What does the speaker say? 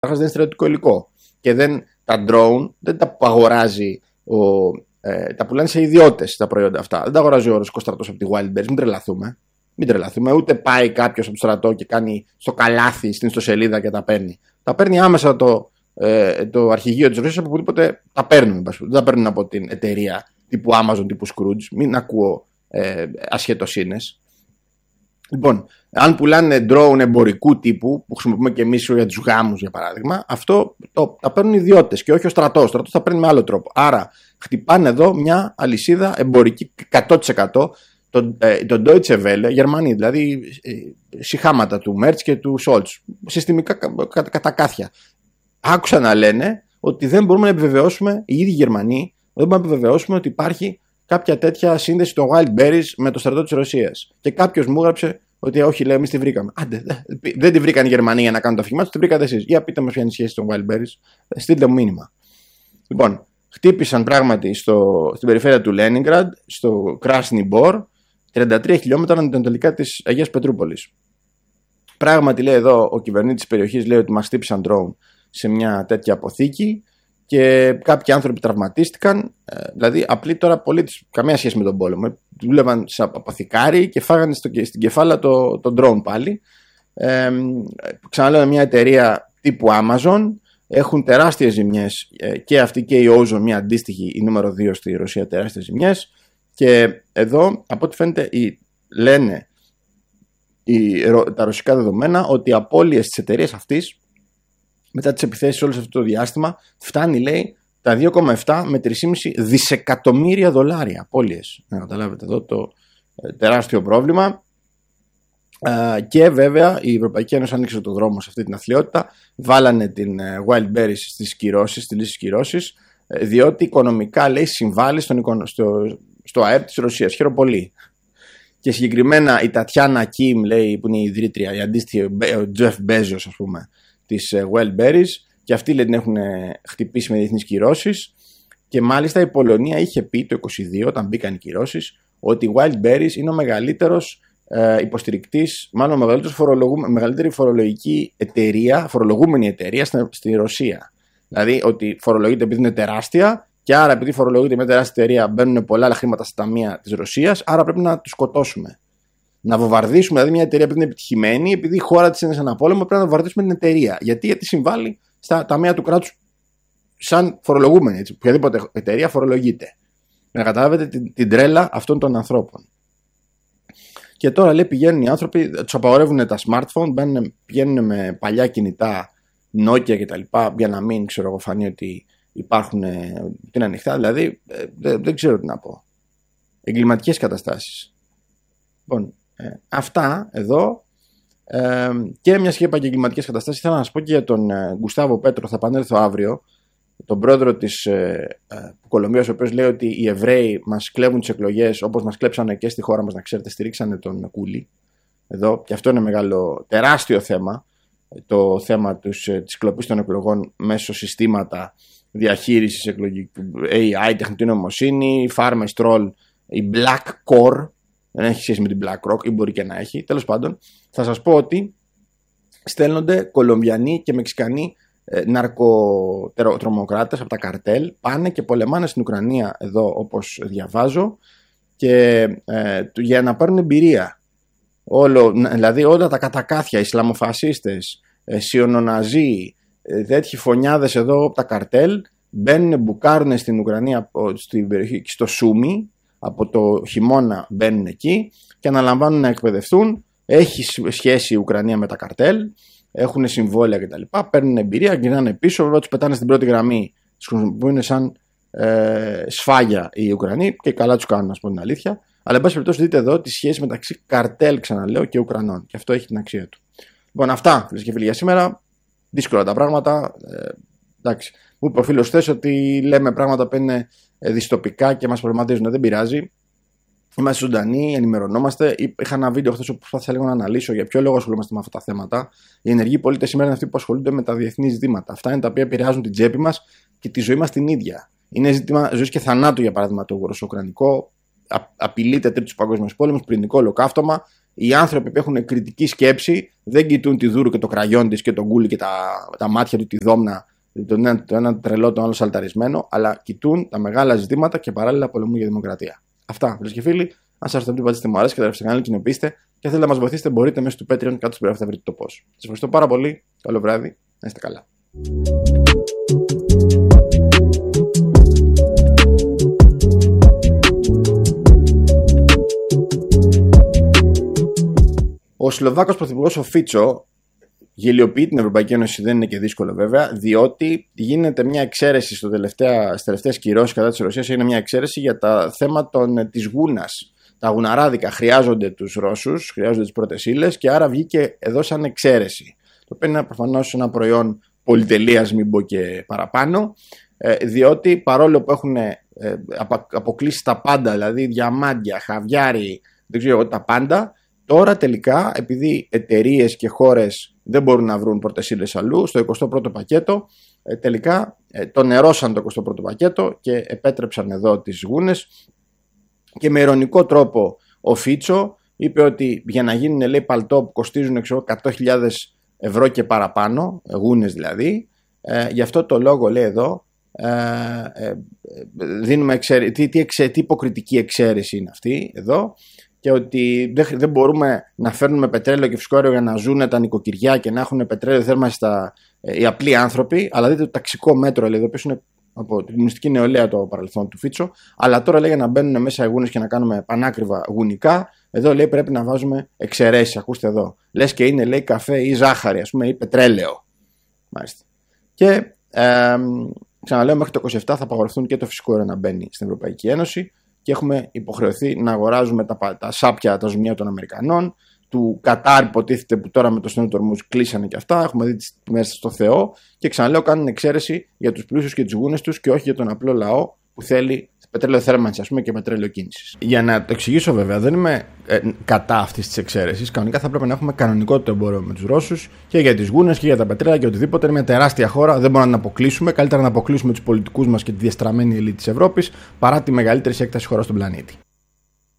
δεν είναι στρατιωτικό υλικό. Και τα drone δεν τα αγοράζει τα πουλάνε σε ιδιώτες τα προϊόντα αυτά. Δεν τα αγοράζει ο ρωσικός στρατός από τη Wildberries. Μην τρελαθούμε. Ούτε πάει κάποιος από το στρατό και κάνει στο καλάθι στην ιστοσελίδα και τα παίρνει. Τα παίρνει άμεσα το αρχηγείο της Ρωσίας από οπουδήποτε τα παίρνουν. Δεν τα παίρνουν από την εταιρεία τύπου Amazon, τύπου Scrooge. Μην ακούω ασχετοσύνες. Λοιπόν, αν πουλάνε drone εμπορικού τύπου, που χρησιμοποιούμε και εμείς για τους γάμους για παράδειγμα, αυτό τα παίρνουν ιδιώτες και όχι ο στρατός. Ο στρατός θα παίρνει με άλλο τρόπο. Άρα, χτυπάνε εδώ μια αλυσίδα εμπορική 100%. Το Deutsche Welle, Γερμανοί δηλαδή, συχάματα του Μέρτς και του Σόλτς, συστημικά κατακάθια, άκουσαν να λένε ότι δεν μπορούμε να επιβεβαιώσουμε, οι ίδιοι Γερμανοί, δεν μπορούμε να επιβεβαιώσουμε ότι υπάρχει κάποια τέτοια σύνδεση των Wildberries με το στρατό της Ρωσίας. Και κάποιος μου έγραψε ότι όχι, λέει, εμείς τη βρήκαμε. Άντε, δεν τη βρήκαν οι Γερμανοί για να κάνουν το αφήγημά τους, τη βρήκατε εσείς. Για πείτε μας ποια είναι η σχέση των Wildberries, στείλτε μου μήνυμα. Λοιπόν, χτύπησαν πράγματι στην περιφέρεια του Λένινγκραντ, στο Κράσνι Μπορ, 33 χιλιόμετρα ανατολικά της Αγίας Πετρούπολης. Πράγματι, λέει εδώ ο κυβερνήτης της περιοχής, λέει ότι μας χτύπησαν drone σε μια τέτοια αποθήκη και κάποιοι άνθρωποι τραυματίστηκαν. Δηλαδή, απλοί τώρα πολίτες, καμία σχέση με τον πόλεμο. Δούλευαν σε αποθηκάρι και φάγανε στην κεφάλα το drone πάλι. Ξαναλέω, μια εταιρεία τύπου Amazon. Έχουν τεράστιες ζημιές και αυτή και η Ozone, μια αντίστοιχη, η νούμερο 2 στη Ρωσία, τεράστιες ζημιές. Και εδώ, από ό,τι φαίνεται, λένε τα ρωσικά δεδομένα ότι οι απώλειες της εταιρείας αυτής μετά τις επιθέσεις όλο αυτό το διάστημα φτάνει, λέει, τα 2,7 με 3,5 δισεκατομμύρια δολάρια απώλειες. Να καταλάβετε εδώ το τεράστιο πρόβλημα. Και βέβαια η Ευρωπαϊκή Ένωση άνοιξε το δρόμο σε αυτή την αθλειότητα. Βάλανε την Wildberries στις κυρώσεις, στη λύση κυρώσεις, διότι οικονομικά, λέει, συμβάλλει στο ΑΕΠ της Ρωσίας. Χαίρομαι πολύ. Και συγκεκριμένα η Τατιάνα Κιμ, λέει, που είναι η ιδρύτρια, η αντίστοιχη, ο Τζεφ Μπέζος, ας πούμε, της Wildberries, και αυτοί, λέει, την έχουν χτυπήσει με διεθνείς κυρώσεις. Και μάλιστα η Πολωνία είχε πει το 2022, όταν μπήκαν οι κυρώσεις, ότι η Wildberries είναι ο μεγαλύτερος υποστηρικτής, μάλλον μεγαλύτερη φορολογική εταιρεία, φορολογούμενη εταιρεία στη Ρωσία. Δηλαδή ότι φορολογείται επειδή είναι τεράστια, και άρα επειδή φορολογείται μια τεράστια εταιρεία μπαίνουν πολλά άλλα χρήματα στα ταμεία της Ρωσίας, άρα πρέπει να τους σκοτώσουμε. Να βομβαρδίσουμε δηλαδή μια εταιρεία επειδή είναι επιτυχημένη, επειδή η χώρα της είναι σε ένα πόλεμο, πρέπει να βομβαρδίσουμε την εταιρεία. Γιατί συμβάλλει στα ταμεία του κράτους σαν φορολογούμενη. Έτσι. Οποιαδήποτε εταιρεία φορολογείται. Να καταλάβετε την τρέλα αυτών των ανθρώπων. Και τώρα, λέει, πηγαίνουν οι άνθρωποι, τους απαγορεύουν τα smartphone, πηγαίνουν με παλιά κινητά Nokia κτλ. Για να μην, ξέρω εγώ, φανεί ότι υπάρχουν, είναι ανοιχτά. Δηλαδή, δεν ξέρω τι να πω. Εγκληματικές καταστάσεις. Λοιπόν, αυτά εδώ. Και μια και είπα και εγκληματικές καταστάσεις, θέλω να σας πω και για τον Γκουστάβο Πέτρο, θα επανέλθω αύριο, τον πρόεδρο της Κολομβίας, ο οποίος λέει ότι οι Εβραίοι μας κλέβουν τις εκλογές όπως μας κλέψανε και στη χώρα μας, να ξέρετε, στηρίξανε τον Κούλι εδώ, και αυτό είναι μεγάλο, τεράστιο θέμα, το θέμα της κλοπής των εκλογών μέσω συστήματα διαχείρισης εκλογικού, AI, τεχνητή νοημοσύνη, Farmers Troll, η Black Core, δεν έχει σχέση με την BlackRock, ή μπορεί και να έχει. Τέλος πάντων, θα σας πω ότι στέλνονται Κολομβιανοί και Μεξικανοί ναρκοτρομοκράτες από τα καρτέλ, πάνε και πολεμάνε στην Ουκρανία εδώ, όπως διαβάζω, και για να πάρουν εμπειρία. Δηλαδή όλα τα κατακάθια, Ισλαμοφασίστες, σιωνοναζί, τέτοιοι φωνιάδες εδώ από τα καρτέλ μπαίνουν, μπουκάρουν στην Ουκρανία, στην περιοχή, στο Σούμι, από το χειμώνα μπαίνουν εκεί και αναλαμβάνουν να εκπαιδευτούν. Έχει σχέση η Ουκρανία με τα καρτέλ, έχουν συμβόλαια κτλ. Παίρνουν εμπειρία, γυρνάνε πίσω, βέβαια τους πετάνε στην πρώτη γραμμή, τους χρησιμοποιούν σαν σφάγια οι Ουκρανοί, και καλά τους κάνουν, να πω την αλήθεια. Αλλά εν πάση περιπτώσει, δείτε εδώ τη σχέση μεταξύ καρτέλ, ξαναλέω, και Ουκρανών. Και αυτό έχει την αξία του. Λοιπόν, αυτά, φίλες και φίλοι, για σήμερα. Δύσκολα τα πράγματα. Εντάξει. Μου είπε ο φίλος χθες ότι λέμε πράγματα που είναι δυστοπικά και μας προβληματίζουν. Δεν πειράζει. Είμαστε ζωντανοί, ενημερωνόμαστε. Είχα ένα βίντεο χθες που προσπάθησα λίγο να αναλύσω για ποιο λόγο ασχολούμαστε με αυτά τα θέματα. Οι ενεργοί πολίτες σήμερα είναι αυτοί που ασχολούνται με τα διεθνή ζητήματα. Αυτά είναι τα οποία επηρεάζουν την τσέπη μας και τη ζωή μας την ίδια. Είναι ζήτημα ζωής και θανάτου, για παράδειγμα, το ρωσο-ουκρανικό. Απειλείται τρίτος παγκόσμιος πόλεμος, πυρηνικό ολοκαύτωμα. οι άνθρωποι που έχουν κριτική σκέψη δεν κοιτούν τη Δούρου και το κραγιόν της και τον Κούλι και τα μάτια του, τη δόμνα, το ένα τρελό, το άλλο σαλταρισμένο, αλλά κοιτούν τα μεγάλα ζητήματα και παράλληλα πολεμούν για δημοκρατία. Αυτά, φίλες και φίλοι. Αν σας αυτό πατήσετε μου αρέσει και τα κανάλι, κοινοποιήστε και αν θέλετε να μας βοηθήσετε, μπορείτε μέσω του Patreon κάτω στο περιγραφή θα βρείτε το πώς. Σας ευχαριστώ πάρα πολύ. Καλό βράδυ. Να είστε καλά. Ο Σλοβάκος πρωθυπουργός ο Φίτσο γελιοποιεί την Ευρωπαϊκή Ένωση, δεν είναι και δύσκολο βέβαια, διότι γίνεται μια εξαίρεση στις τελευταίες κυρώσεις κατά της Ρωσίας, είναι μια εξαίρεση για τα θέματα της γούνας. Τα γουναράδικα χρειάζονται τους Ρώσους, χρειάζονται τις πρώτες ύλες και άρα βγήκε εδώ σαν εξαίρεση. Το οποίο είναι προφανώς ένα προϊόν πολυτελείας, μην πω και παραπάνω, διότι παρόλο που έχουν αποκλείσει τα πάντα, δηλαδή διαμάντια, χαβιάρι, δεν ξέρω τα πάντα, τώρα τελικά, επειδή εταιρείες και χώρες δεν μπορούν να βρουν πρώτες ύλες αλλού, στο 21ο πακέτο, τελικά το νερώσαν το 21ο πακέτο και επέτρεψαν εδώ τις γούνες. Και με ειρωνικό τρόπο ο Φίτσο είπε ότι για να γίνουν, λέει, παλτό που κοστίζουν 100.000 ευρώ και παραπάνω, γούνες δηλαδή, γι' αυτό το λόγο, λέει εδώ, δίνουμε τι υποκριτική εξαίρεση είναι αυτή εδώ, και ότι δεν μπορούμε να φέρνουμε πετρέλαιο και φυσικό αέριο για να ζουν τα νοικοκυριά και να έχουν πετρέλαιο θέρμανση οι απλοί άνθρωποι, αλλά δείτε το ταξικό μέτρο, λέει, το είναι από την κομμουνιστική νεολαία το παρελθόν του Φίτσο, αλλά τώρα λέει για να μπαίνουν μέσα οι γούνες και να κάνουμε πανάκριβα γουνικά, εδώ λέει πρέπει να βάζουμε εξαιρέσεις, ακούστε εδώ. Λες και είναι, λέει, καφέ ή ζάχαρη, ας πούμε, ή πετρέλαιο. Μάλιστα. Και ξαναλέω, μέχρι το 27 θα απαγορευτούν και το φυσικό αέριο να μπαίνει στην Ευρωπαϊκή Ένωση και έχουμε υποχρεωθεί να αγοράζουμε τα σάπια, τα ζουμιά των Αμερικανών, του Κατάρ, υποτίθεται, που τώρα με το Στενό Τορμούς κλείσανε και αυτά. Έχουμε δει τις τιμές στο Θεό και ξαναλέω, κάνουν εξαίρεση για τους πλούσιους και τις γούνες τους και όχι για τον απλό λαό που θέλει πετρέλαιο θέρμανση, ας πούμε, και πετρέλαιο κίνησης. Για να το εξηγήσω, βέβαια, δεν είμαι κατά αυτής της εξαίρεσης. Κανονικά θα πρέπει να έχουμε κανονικό το εμπόριο με τους Ρώσους και για τις γούνες και για τα πετρέλαια και οτιδήποτε. Είναι μια τεράστια χώρα, δεν μπορούμε να την αποκλείσουμε. Καλύτερα να αποκλείσουμε τους πολιτικούς μας και τη διαστραμμένη ελίτ της Ευρώπης παρά τη μεγαλύτερη έκταση χώρα στον πλανήτη.